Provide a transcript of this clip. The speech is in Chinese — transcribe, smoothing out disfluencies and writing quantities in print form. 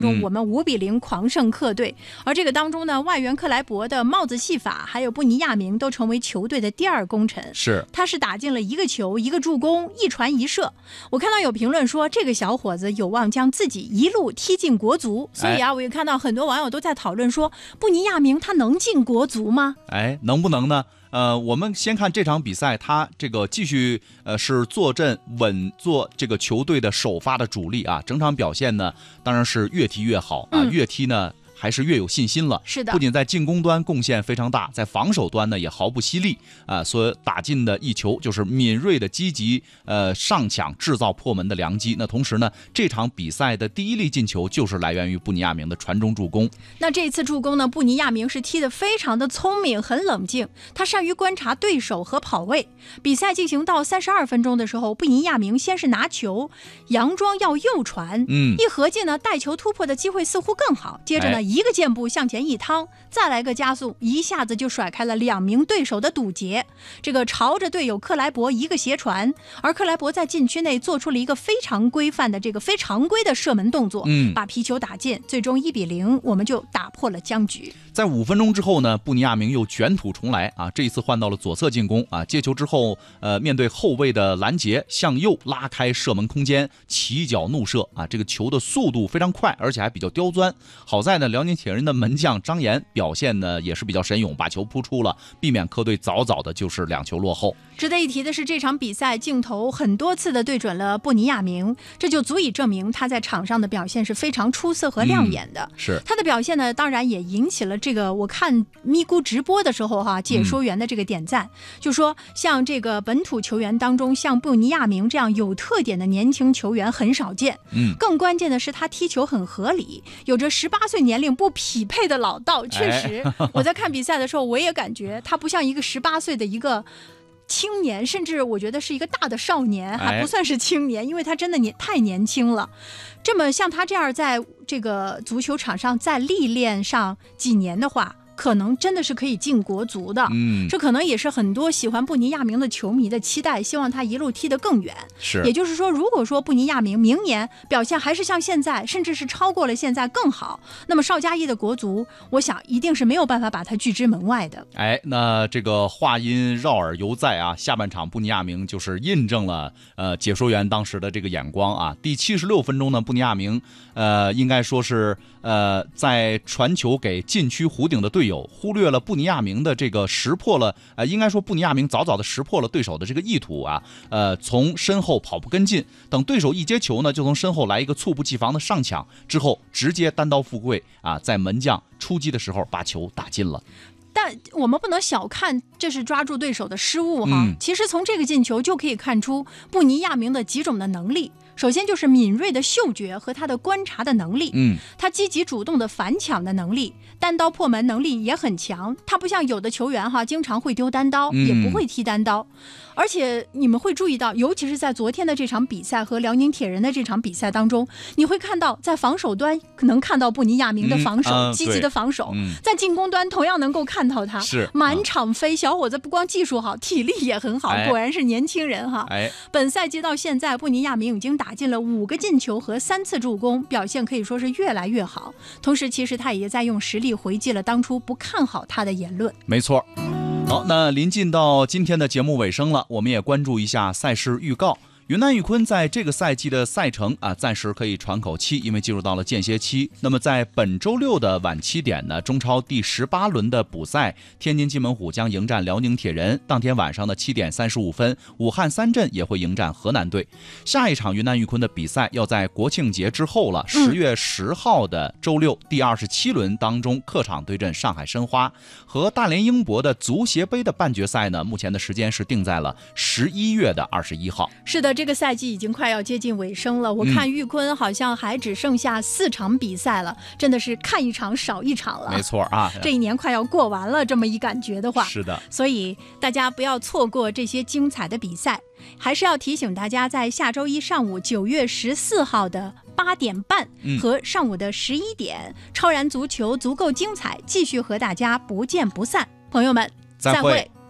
我们5-0狂胜客队，而这个当中呢，外援克莱伯的帽子戏法，还有布尼亚明都成为球队的第二功臣。 是， 他是打进了1个球、1个助攻、1传1射。我看到有评论说，这个小伙子有望将自己一路踢进国足。所以啊，我也看到很多网友都在讨论说，布尼亚明他能进国足吗？ 能不能呢？我们先看这场比赛，他这个继续是坐镇稳坐这个球队的首发的主力啊，整场表现呢当然是越踢越好啊，越踢呢还是越有信心了。 是的， 不仅在进攻端贡献非常大，在防守端呢也毫不惜力啊，所打进的一球就是敏锐的积极上抢制造破门的良机。那同时呢，这场比赛的第一粒进球就是来源于布尼亚明的传中助攻。 那这一次助攻呢，布尼亚明是踢得非常的聪明，很冷静，他善于观察对手和跑位。比赛进行到32分钟的时候，布尼亚明先是拿球佯装要右传，一合计呢，带球突破的机会似乎更好，接着呢一个箭步向前一趟，再来个加速，一下子就甩开了2名对手的堵截。这个朝着队友克莱伯一个斜传，而克莱伯在禁区内做出了一个非常规范的这个非常规的射门动作，把皮球打进，最终1-0，我们就打破了僵局。 在5分钟之后呢，布尼亚明又卷土重来啊，这一次换到了左侧进攻啊，接球之后面对后卫的拦截，向右拉开射门空间，起脚怒射啊，这个球的速度非常快，而且还比较刁钻。好在呢，辽宁铁人的门将张岩表现呢也是比较神勇，把球扑出了，避免客队早早的就是2球落后。 值得一提的是，这场比赛镜头很多次的对准了布尼亚明，这就足以证明他在场上的表现是非常出色和亮眼的。 是他的表现呢，当然也引起了这个我看咪咕直播的时候解说员的这个点赞，就说像这个本土球员当中，像布尼亚明这样有特点的年轻球员很少见。更关键的是他踢球很合理，有着18岁年龄不匹配的老道。确实，我在看比赛的时候，我也感觉他不像一个18岁的一个青年，甚至我觉得是一个大的少年，还不算是青年，因为他真的太年轻了。这么像他这样在这个足球场上再历练上几年的话，可能真的是可以进国足的。这可能也是很多喜欢布尼亚明的球迷的期待，希望他一路踢得更远。 是， 也就是说，如果说布尼亚明明年表现还是像现在，甚至是超过了现在更好，那么邵佳一的国足，我想一定是没有办法把他拒之门外的。 那这个话音绕耳犹在啊，下半场布尼亚明就是印证了解说员当时的这个眼光啊。第76分钟呢，布尼亚明应该说是在传球给禁区弧顶的队友，忽略了布尼亚明的这个识破了应该说布尼亚明早早的识破了对手的这个意图啊，从身后跑步跟进，等对手一接球呢，就从身后来一个猝不及防的上抢，之后直接单刀赴会啊，在门将出击的时候把球打进了。 但我们不能小看这是抓住对手的失误哈。其实从这个进球就可以看出布尼亚明的几种的能力。首先就是敏锐的嗅觉和他的观察的能力，他积极主动的反抢的能力，单刀破门能力也很强。他不像有的球员经常会丢单刀，也不会踢单刀。而且你们会注意到，尤其是在昨天的这场比赛和辽宁铁人的这场比赛当中，你会看到在防守端能看到布尼亚明的防守，积极的防守，在进攻端同样能够看到他是满场飞。小伙子不光技术好，体力也很好，果然是年轻人哈。本赛季到现在，布尼亚明已经打进了5个进球和3次助攻，表现可以说是越来越好。同时其实他也在用实力回击了当初不看好他的言论。 没错。好，那临近到今天的节目尾声了，我们也关注一下赛事预告。云南玉坤在这个赛季的赛程暂时可以喘口气，因为进入到了间歇期。那么在本周六的晚7点呢，中超第18轮的补赛，天津津门虎将迎战辽宁铁人。当天晚上的7点35分，武汉三镇也会迎战河南队。下一场云南玉坤的比赛要在国庆节之后了，10月10号的周六第27轮当中，客场对阵上海申花。和大连英博的足协杯的半决赛呢，目前的时间是定在了11月的21号。 是的，这个赛季已经快要接近尾声了，我看玉坤好像还只剩下4场比赛了，真的是看一场少一场了。 没错啊， 这一年快要过完了，这么一感觉的话， 是的， 所以大家不要错过这些精彩的比赛。还是要提醒大家，在下周一上午9月14号的8点半和上午的11点，超然足球足够精彩，继续和大家不见不散。朋友们，再会。